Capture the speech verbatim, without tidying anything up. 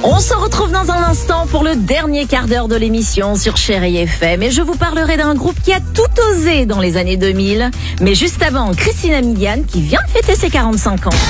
On se retrouve dans un instant pour le dernier quart d'heure de l'émission sur Chérie F M et je vous parlerai d'un groupe qui a tout osé dans les années deux mille. Mais juste avant, Christina Milian qui vient de fêter ses quarante-cinq ans.